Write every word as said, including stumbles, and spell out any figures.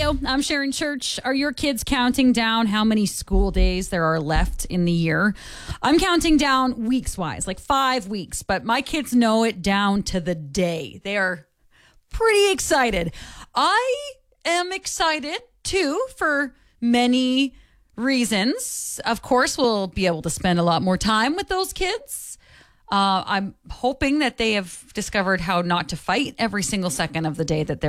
Show. I'm Sharon Church. Are your kids counting down how many school days there are left in the year? I'm counting down weeks-wise, like five weeks, but my kids know it down to the day. They are pretty excited. I am excited, too, for many reasons. Of course, we'll be able to spend a lot more time with those kids. Uh, I'm hoping that they have discovered how not to fight every single second of the day that they're